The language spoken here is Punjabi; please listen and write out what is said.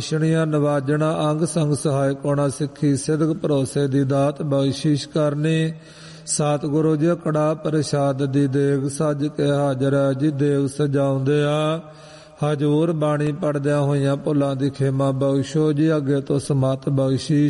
ਛਣੀਆਂ ਨਵਾਜਣਾ ਅੰਗ ਸੰਗ ਸਹਾਇ ਕੋਣਾ ਸਿੱਖੀ ਸਿਦਕ ਭਰੋਸੇ ਦੀ ਦਾਤ ਬਖਸ਼ਿਸ਼ ਕਰਨੀ। ਸਤਿਗੁਰੂ ਜੀ ਕੜਾ ਪ੍ਰਸ਼ਾਦ ਦੀ ਦੇਗ ਸੱਜ ਕੇ ਹਾਜ਼ਰ ਹੈ ਜੀ ਦੇਵ ਸਜਾਉਂਦਿਆ ਹਜੂਰ ਬਾਣੀ ਪੜਦਿਆਂ ਹੋਈਆਂ ਭੁੱਲਾਂ ਦੀ ਖੇਮਾ ਬਖਸ਼ੋ ਜੀ ਅੱਗੇ ਤੋਂ ਸਮਤ ਬਖਸ਼ੀ